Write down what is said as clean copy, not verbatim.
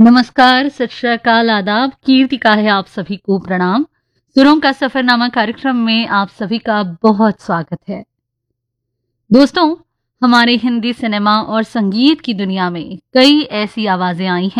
नमस्कार, सत श्री अकाल, आदाब। कीर्ति का है आप सभी को प्रणाम। सुरों का सफरनामा कार्यक्रम में आप सभी का बहुत स्वागत है। दोस्तों, हमारे हिंदी सिनेमा और संगीत की दुनिया में कई ऐसी आवाजें आई हैं